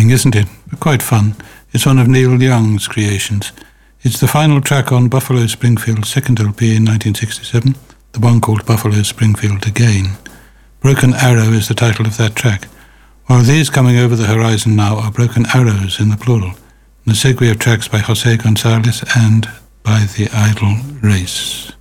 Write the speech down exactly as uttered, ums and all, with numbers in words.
Boring, isn't it? But quite fun. It's one of Neil Young's creations. It's the final track on Buffalo Springfield's second L P in nineteen sixty-seven, the one called Buffalo Springfield Again. Broken Arrow is the title of that track, while these coming over the horizon now are Broken Arrows in the plural, and the segue of tracks by Jose Gonzalez and by The Idle Race.